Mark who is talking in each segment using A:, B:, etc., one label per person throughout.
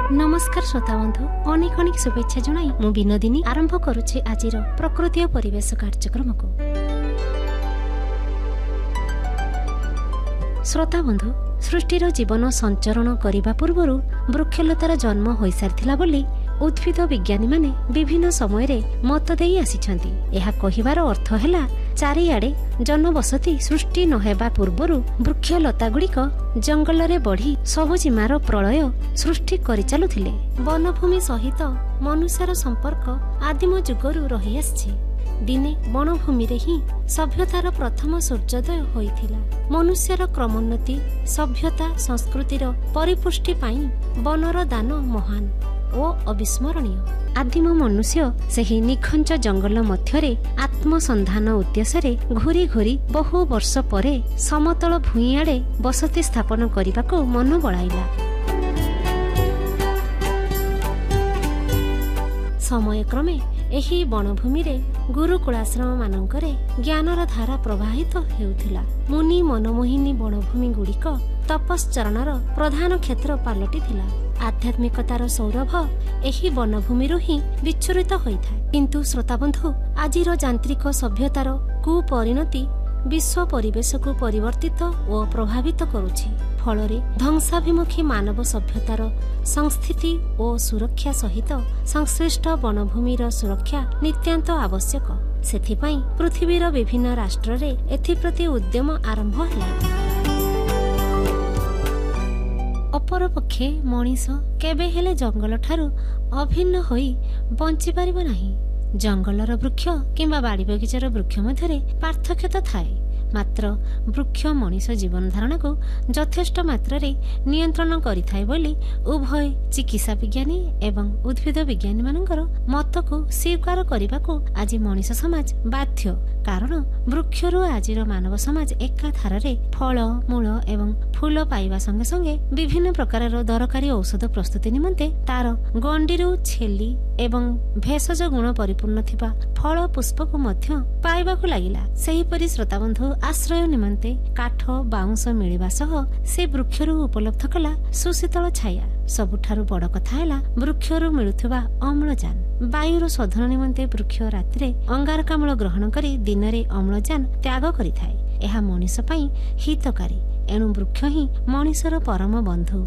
A: नमस्कार श्रोता बंधु अनेक अनेक शुभेच्छा जनाई मु विनोदिनी आरंभ करुछि आजिर प्रकृति और परिवेश कार्यक्रम को। श्रोता बंधु सृष्टिर जीवन संचरण करने पूर्व वृक्षलतार जन्म हो सारी बोली उद्भिद विज्ञानी माने विभिन्न समय रे मत देई आसिछंती। एहा कहिबार अर्थ हैला चारिआडे जनबसती सृष्टि नहेबा पूर्व वृक्षलता गुड़िक जंगल रे बढ़ी सबुजीमार प्रलय सृष्टि करि चालुथिले। वनभूमि सहित मनुष्यर संपर्क आदिम जुगरु रही आछि। दिने वनभूमि रे ही सभ्यतार प्रथम सूर्योदय होइथिला। मनुष्यर क्रमोन्नति सभ्यता संस्कृतिर परिपुष्टि पाई वनर दान महान ओ अविस्मरणीय। आदिम मनुष्य सेही निखंच जंगल मध्यरे आत्मसंधान उद्देश्य घूरी घूरी बहु वर्ष परे समतल भूई आड़े बसति स्थापन करने मन बड़ाइला। समय क्रमे एही वनभूमि रे गुरुकुलाश्रम मानकरे ज्ञानर धारा प्रवाहित हेउथिला। मुनि मनमोहिनी वनभूमि गुड़िक तपश्चरणर प्रधान क्षेत्र पालटी थिला। आध्यात्मिकतार सौरभ एही वनभूमि ही विच्छुरित होइथाय। किंतु श्रोताबंधु आजिर यांत्रिक सभ्यतार कुपरिणति विश्व परिवेश को परिवर्तित और प्रभावित करुछि। फलरे ध्वंसाभिमुखी मानव सभ्यतार संस्थिति और सुरक्षा सहित संश्लिष्ट वनभूमिर सुरक्षा नित्यांत आवश्यक। सेथिपाई पृथ्वीर विभिन्न राष्ट्र रे एथिप्रति उद्यम आरंभ होला। अपरपक्षे मनीष केबे हेले जंगल ठारू अभिन्न होई बंची पारिबो नाही। जंगलर वृक्ष किंबा बाड़ी बगीचार वृक्ष मध्यरे पार्थक्य तो थाए, मात्र वृक्ष मनीष जीवन धारणा को यथेष्ट मात्रा नियंत्रण करिथाय बोली उभय चिकित्सा विज्ञानी एवं उद्भिद विज्ञानी मानकर मत को स्वीकार करने को आज मनीष समाज बाध्य। कारण वृक्षरु आजिर मानव समाज एका धारे फल मूल एवं फूल पाइबा संगे संगे विभिन्न प्रकार दरकारी औषध प्रस्तुति निमंते तार गंडीरू छेली एवं भेषज गुण परिपूर्ण थिबा फल पुष्प को मध्य पाइबाकु लागिला। सेहीपरि श्रोताबंधु आश्रय निमंते काठ बाउंश मिलिबा सह से वृक्षरु उपलब्ध कला सुशीतल छाया। सबुठारु बड़ कथा हैला वृक्षरु मिलुथुबा अम्लजान। वायुर शोधन निमंते वृक्ष रातिरे अंगारकाम्ल ग्रहण करी दिन रे अम्लजान त्याग करिथाय। एहा मनीष पई हितकारी, एणु वृक्ष ही मनीषर परम बंधु।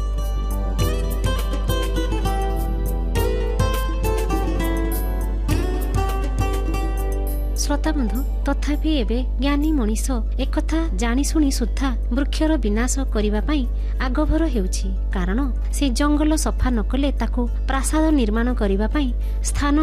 A: श्रोता बंधु तथापि एबे ज्ञानी मनीष एकथा जानी सुनी सुद्धा वृक्षर विनाश करिबा पई आगभर हेउछि। कारण से जंगल सफा नकले ताकू प्रासाद निर्माण करिबा पई स्थान